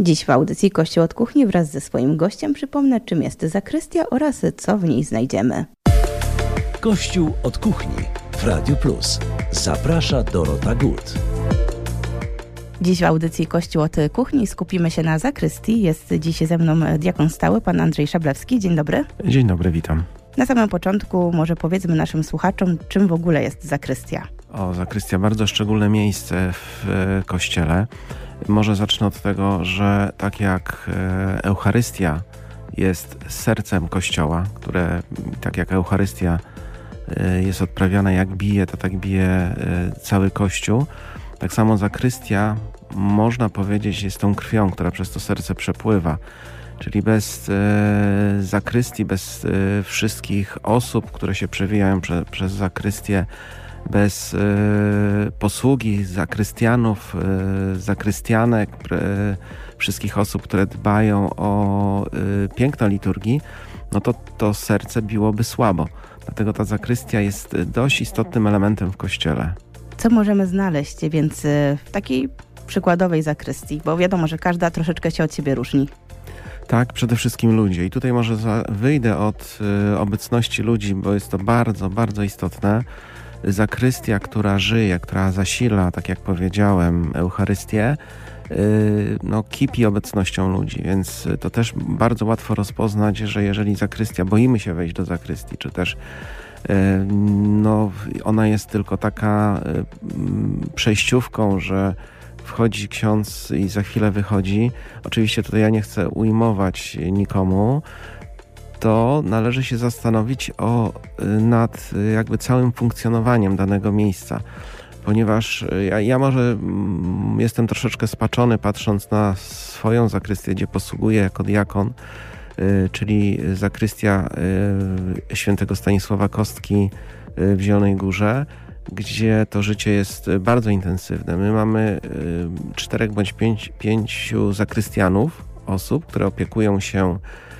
Dziś w audycji Kościół od kuchni wraz ze swoim gościem przypomnę, czym jest zakrystia oraz co w niej znajdziemy. Kościół od kuchni w Radiu Plus. Zaprasza Dorota Gut. Dziś w audycji Kościół od kuchni skupimy się na zakrystii. Jest dziś ze mną diakon stały, pan Andrzej Szablewski. Dzień dobry. Dzień dobry, witam. Na samym początku może powiedzmy naszym słuchaczom, czym w ogóle jest zakrystia. Zakrystia, bardzo szczególne miejsce w Kościele. Może zacznę od tego, że tak jak Eucharystia jest sercem Kościoła, które tak jak Eucharystia jest odprawiana jak bije, to tak bije cały Kościół. Tak samo zakrystia, można powiedzieć, jest tą krwią, która przez to serce przepływa. Czyli bez zakrystii, bez wszystkich osób, które się przewijają przez zakrystię, bez posługi zakrystianów, zakrystianek, wszystkich osób, które dbają o piękno liturgii, no to serce biłoby słabo. Dlatego ta zakrystia jest dość istotnym elementem w Kościele. Co możemy znaleźć więc w takiej przykładowej zakrystii? Bo wiadomo, że każda troszeczkę się od siebie różni. Tak, przede wszystkim ludzie. I tutaj może wyjdę od obecności ludzi, bo jest to bardzo, bardzo istotne. Zakrystia, która żyje, która zasila, tak jak powiedziałem, Eucharystię, kipi obecnością ludzi, więc to też bardzo łatwo rozpoznać, że jeżeli zakrystia, boimy się wejść do zakrystii, czy też ona jest tylko taka przejściówką, że wchodzi ksiądz i za chwilę wychodzi. Oczywiście tutaj ja nie chcę ujmować nikomu, to należy się zastanowić nad jakby całym funkcjonowaniem danego miejsca. Ponieważ ja może jestem troszeczkę spaczony, patrząc na swoją zakrystię, gdzie posługuję jako diakon, czyli zakrystia świętego Stanisława Kostki w Zielonej Górze, gdzie to życie jest bardzo intensywne. My mamy 4 bądź 5 zakrystianów, osób, które opiekują się